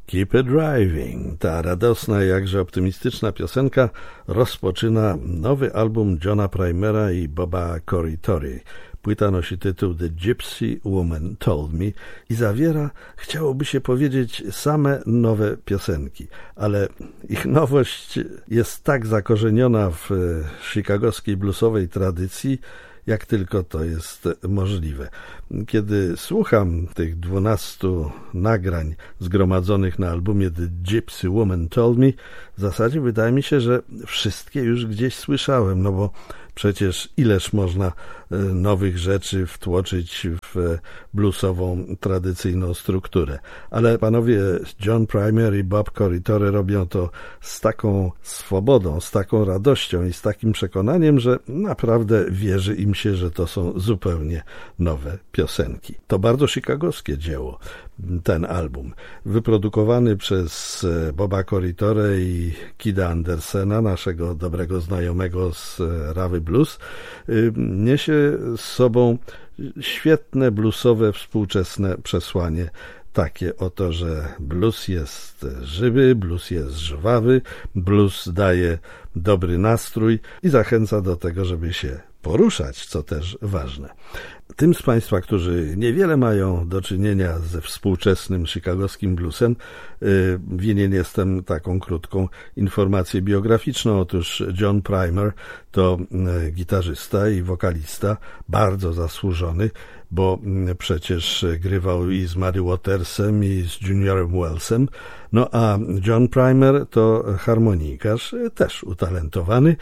Keep It Driving. Ta radosna, jakże optymistyczna piosenka rozpoczyna nowy album Johna Primera i Boba Corritore. Płyta nosi tytuł The Gypsy Woman Told Me i zawiera, chciałoby się powiedzieć, same nowe piosenki, ale ich nowość jest tak zakorzeniona w chicagowskiej bluesowej tradycji, jak tylko to jest możliwe. Kiedy słucham tych 12 nagrań zgromadzonych na albumie The Gypsy Woman Told Me, w zasadzie wydaje mi się, że wszystkie już gdzieś słyszałem, no bo przecież ileż można nowych rzeczy wtłoczyć w bluesową, tradycyjną strukturę. Ale panowie John Primer i Bob Corritore robią to z taką swobodą, z taką radością i z takim przekonaniem, że naprawdę wierzy im się, że to są zupełnie nowe piosenki. To bardzo chicagowskie dzieło, ten album. Wyprodukowany przez Boba Corritore i Kida Andersena, naszego dobrego znajomego z Rawy Blues, niesie z sobą świetne bluesowe, współczesne przesłanie. Takie oto, że blues jest żywy, blues jest żwawy, blues daje dobry nastrój i zachęca do tego, żeby się poruszać, co też ważne. Tym z Państwa, którzy niewiele mają do czynienia ze współczesnym chicagowskim bluesem, winien jestem taką krótką informację biograficzną. Otóż John Primer to gitarzysta i wokalista bardzo zasłużony, bo przecież grywał i z Muddy Watersem, i z Juniorem Wellsem. No a John Primer to harmonikarz, też utalentowany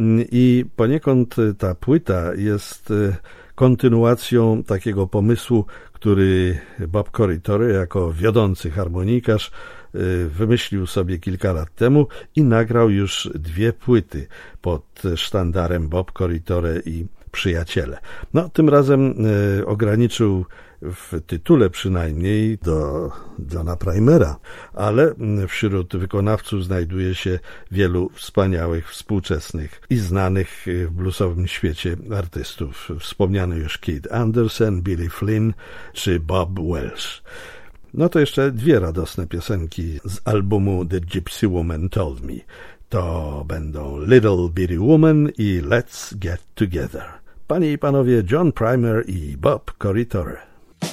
i poniekąd ta płyta jest kontynuacją takiego pomysłu, który Bob Corritore jako wiodący harmonikarz wymyślił sobie kilka lat temu i nagrał już 2 płyty pod sztandarem Bob Corritore i przyjaciele. No, tym razem ograniczył w tytule przynajmniej do Johna Primera, ale wśród wykonawców znajduje się wielu wspaniałych, współczesnych i znanych w bluesowym świecie artystów. Wspomniany już Kid Andersen, Billy Flynn czy Bob Welch. No to jeszcze 2 radosne piosenki z albumu The Gypsy Woman Told Me. To będą Little Bitty Woman i Let's Get Together. Panie i panowie, John Primer i Bob Corritore.